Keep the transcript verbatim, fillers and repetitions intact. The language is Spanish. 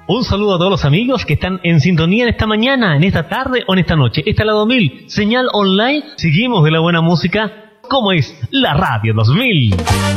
Un saludo a todos los amigos que están en sintonía en esta mañana, en esta tarde o en esta noche. Esta es la dos mil, señal online. Seguimos de la buena música, como es la Radio dos mil.